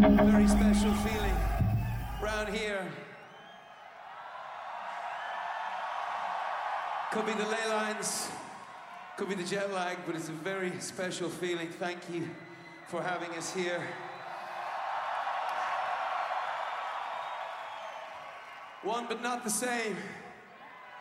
Very special feeling around here. Could be the ley lines, could be the jet lag, but it's a very special feeling. Thank you for having us here. One but not the same.